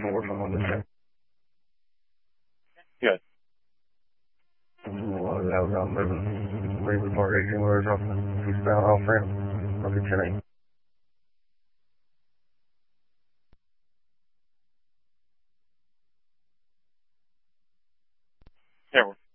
working on this thing. Good. Well, that was out moving part 18 where's off. He's about off ramp. I'll get your name. Yeah,